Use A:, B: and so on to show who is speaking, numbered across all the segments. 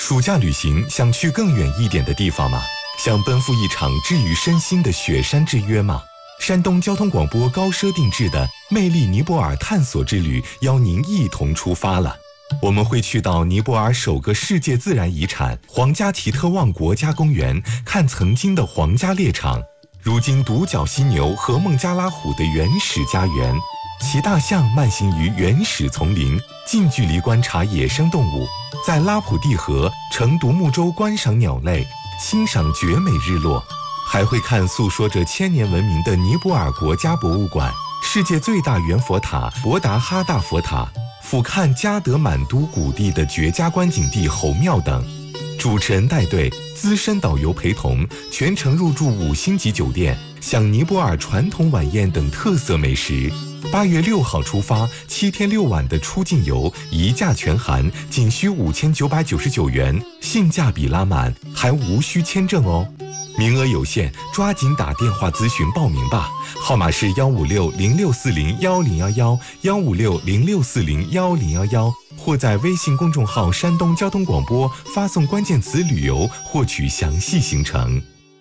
A: 暑假旅行想去更远一点的地方吗？想奔赴一场治愈身心的雪山之约吗？山东交通广播高奢定制的魅力尼泊尔探索之旅邀您一同出发了。我们会去到尼泊尔首个世界自然遗产皇家奇特旺国家公园，看曾经的皇家猎场，如今独角犀牛和孟加拉虎的原始家园，骑大象慢行于原始丛林，近距离观察野生动物，在拉普蒂河乘独木舟观赏鸟类，欣赏绝美日落，还会看诉说着千年文明的尼泊尔国家博物馆，世界最大圆佛塔博达哈大佛塔，俯瞰加德满都谷地的绝佳观景地侯庙等。主持人带队，资深导游陪同，全程入住5星级酒店，享尼泊尔传统晚宴等特色美食。8月6号出发，7天6晚的出境游，一价全含，仅需5999元，性价比拉满，还无需签证哦。名额有限，抓紧打电话咨询报名吧，号码是15606401011，15606401011，或在微信公众号山东交通广播发送关键词旅游获取详细行程。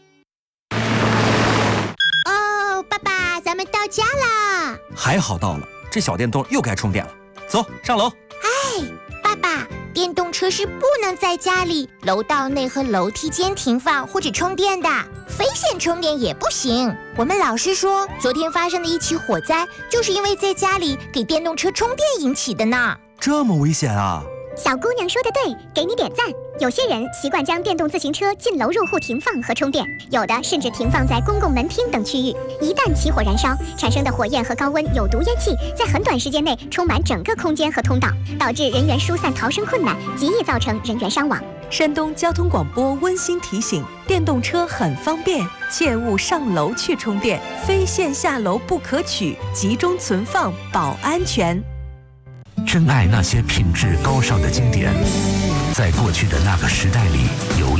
B: 哦，爸爸，咱们到家啦！
C: 还好到了，这小电动又该充电了。走，上楼。
B: 哎，爸爸，电动车是不能在家里、楼道内和楼梯间停放或者充电的，非线充电也不行。我们老师说，昨天发生的一起火灾，就是因为在家里给电动车充电引起的呢。
C: 这么危险啊！
D: 小姑娘说的对，给你点赞。有些人习惯将电动自行车进楼入户停放和充电，有的甚至停放在公共门厅等区域。一旦起火燃烧，产生的火焰和高温有毒烟气在很短时间内充满整个空间和通道，导致人员疏散逃生困难，极易造成人员伤亡。
E: 山东交通广播温馨提醒：电动车很方便，切勿上楼去充电，非线下楼不可取，集中存放保安全。
F: 珍爱那些品质高尚的经典，在过去的那个时代里有